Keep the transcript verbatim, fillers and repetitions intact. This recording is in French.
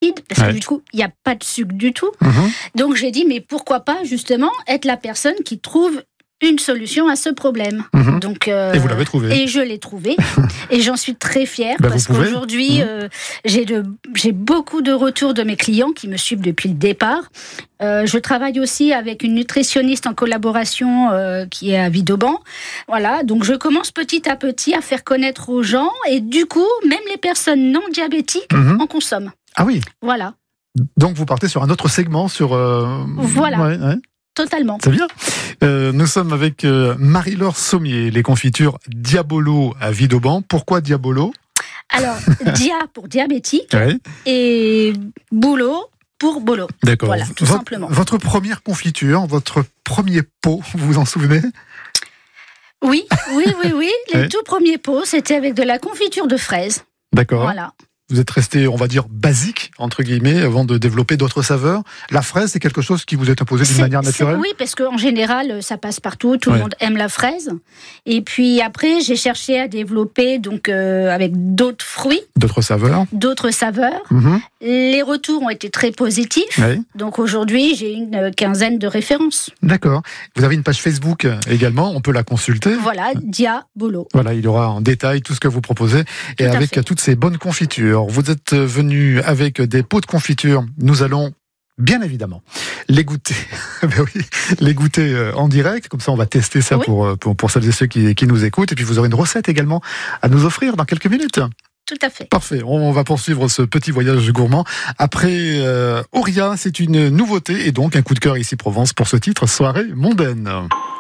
insipide, parce Ouais. que du coup, il n'y a pas de sucre du tout. Mmh. Donc j'ai dit, mais pourquoi pas justement être la personne qui trouve une solution à ce problème. Mmh. Donc, euh, Et vous l'avez trouvé. Et je l'ai trouvé. Et j'en suis très fière Bah, parce vous pouvez. qu'aujourd'hui, Mmh. euh, j'ai, de, j'ai beaucoup de retours de mes clients qui me suivent depuis le départ. Euh, je travaille aussi avec une nutritionniste en collaboration euh, qui est à Vidauban. Voilà, donc je commence petit à petit à faire connaître aux gens et du coup, même les personnes non diabétiques Mmh. en consomment. Ah oui. Voilà, Donc vous partez sur un autre segment, sur. Euh... Voilà. Ouais, ouais. totalement. C'est bien. Euh, nous sommes avec euh, Marie-Laure Sommier, les confitures Diabolo à Vidauban. Pourquoi Diabolo? Alors, dia pour diabétique Ouais. et boulot pour bolo. D'accord. Voilà, tout votre, simplement. Votre première confiture, votre premier pot, vous vous en souvenez? Oui, oui, oui, oui. Les Ouais. tout premiers pots, c'était avec de la confiture de fraises. D'accord. Voilà. Vous êtes resté, on va dire, basique, entre guillemets, avant de développer d'autres saveurs. La fraise, c'est quelque chose qui vous est imposé d'une C'est- manière c'est- naturelle? Oui, parce qu'en général, ça passe partout. Tout Ouais. le monde aime la fraise. Et puis après, j'ai cherché à développer donc euh, avec d'autres fruits, D'autres saveurs? d'autres saveurs. Mhm. Les retours ont été très positifs. Oui. Donc aujourd'hui, j'ai une quinzaine de références. D'accord. Vous avez une page Facebook également, on peut la consulter. Voilà, Diabolo. Voilà, il y aura en détail tout ce que vous proposez et Tout à avec fait. toutes ces bonnes confitures. Vous êtes venu avec des pots de confiture. Nous allons bien évidemment les goûter. Ben oui, les goûter euh, en direct. Comme ça, on va tester ça Oui. pour, euh, pour pour celles et ceux qui, qui nous écoutent. Et puis vous aurez une recette également à nous offrir dans quelques minutes. Tout à fait. Parfait. On va poursuivre ce petit voyage gourmand. Après euh, Auria, c'est une nouveauté et donc un coup de cœur ici Provence pour ce titre Soirée mondaine.